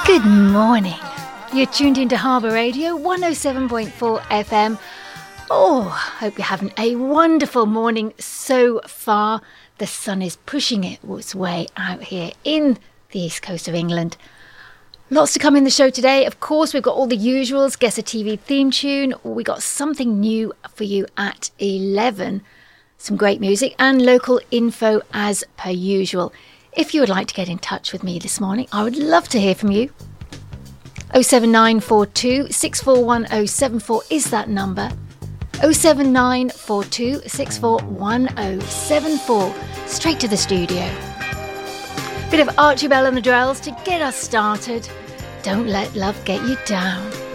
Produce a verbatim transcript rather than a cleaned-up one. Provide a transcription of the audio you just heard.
Good morning. You're tuned into Harbour Radio one oh seven point four F M. Oh, hope you're having a wonderful morning so far. The sun is pushing its way out here in the east coast of England. Lots to come in the show today. Of course, we've got all the usuals. Guess a T V theme tune. We got something new for you at eleven. Some great music and local info as per usual. If you would like to get in touch with me this morning, I would love to hear from you. oh seven nine four two six four one oh seven four is that number. oh seven nine four two six four one oh seven four. Straight to the studio. Bit of Archie Bell and the Drells to get us started. Don't let love get you down.